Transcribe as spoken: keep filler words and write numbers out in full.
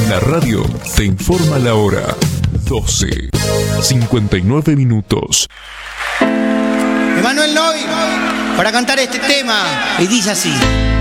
La radio te informa la hora. doce, cincuenta y nueve minutos. Emanuel Noy, para cantar este tema, y dice así.